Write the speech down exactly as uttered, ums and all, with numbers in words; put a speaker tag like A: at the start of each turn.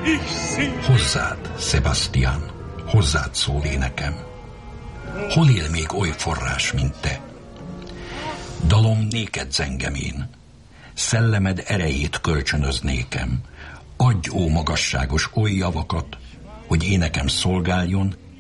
A: Hozzád, Sebastian, hozzád szól énekem. Hol él még oly forrás, mint te? Dalom néked zengem én, szellemed erejét kölcsönöz nékem. Adj, ó magasságos, oly javakat, hogy énekem szolgáljon,